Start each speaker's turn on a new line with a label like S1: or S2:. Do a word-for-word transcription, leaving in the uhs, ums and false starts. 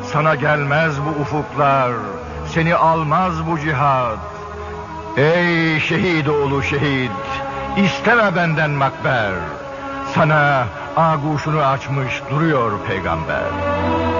S1: Sana gelmez bu ufuklar, seni almaz bu cihat. Ey şehit oğlu şehit, isteme benden makber. Sana ağuşunu açmış duruyor peygamber.